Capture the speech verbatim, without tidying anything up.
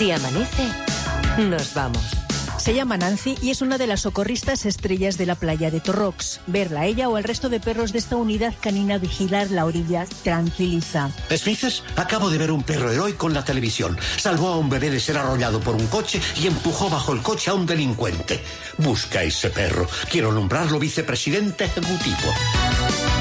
Si amanece, nos vamos. Se llama Nancy y es una de las socorristas estrellas de la playa de Torrox. Verla a ella o al resto de perros de esta unidad canina vigilar la orilla tranquiliza. Smithers, acabo de ver un perro heroico en la televisión. Salvó a un bebé de ser arrollado por un coche y empujó bajo el coche a un delincuente. Busca a ese perro. Quiero nombrarlo vicepresidente ejecutivo.